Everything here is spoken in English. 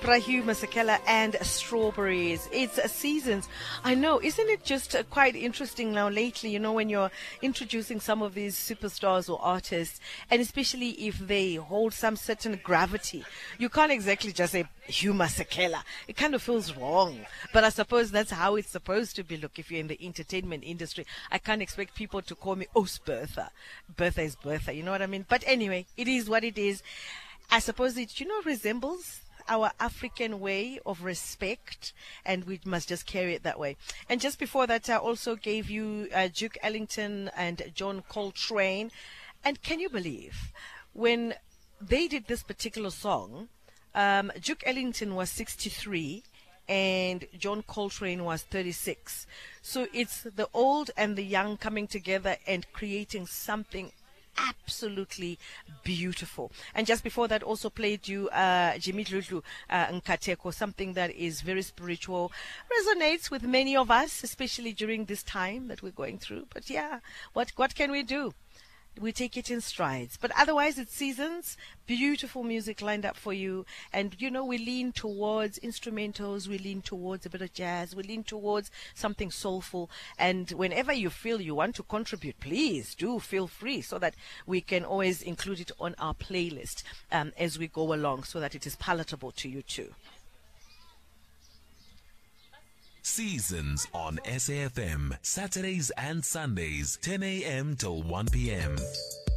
Prahu Masakela and Strawberries. It's seasons. I know, isn't it just quite interesting now lately, when you're introducing some of these superstars or artists, and especially if they hold some certain gravity. You can't exactly just say Hugh Masakela. It kind of feels wrong. But I suppose that's how it's supposed to be. Look, if you're in the entertainment industry, I can't expect people to call me Bertha. Bertha is Bertha, you know what I mean? But anyway, it is what it is. I suppose it, resembles our African way of respect, and we must just carry it that way. And just before that, I also gave you Duke Ellington and John Coltrane. And can you believe, when they did this particular song, Duke Ellington was 63 and John Coltrane was 36. So it's the old and the young coming together and creating something absolutely beautiful. And just before that, also played you Jimmy Dludlu Nkateko, something that is very spiritual, resonates with many of us, especially during this time that we're going through. But yeah, what can we do? We take it in strides. But otherwise, it's seasons. Beautiful music lined up for you. And, we lean towards instrumentals. We lean towards a bit of jazz. We lean towards something soulful. And whenever you feel you want to contribute, please do feel free so that we can always include it on our playlist as we go along so that it is palatable to you too. Seasons on SAFM, Saturdays and Sundays, 10 a.m. till 1 p.m.